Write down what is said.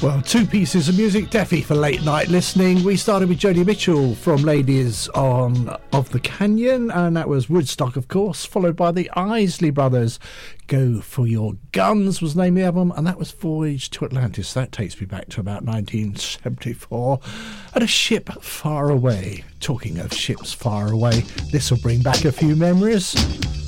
Well, two pieces of music, definitely for late night listening. We started with Joni Mitchell from Ladies of the Canyon, and that was Woodstock, of course, followed by the Isley Brothers. Go for Your Guns was the name of the album, and that was Voyage to Atlantis. That takes me back to about 1974. And A Ship Far Away. Talking of ships far away, this will bring back a few memories.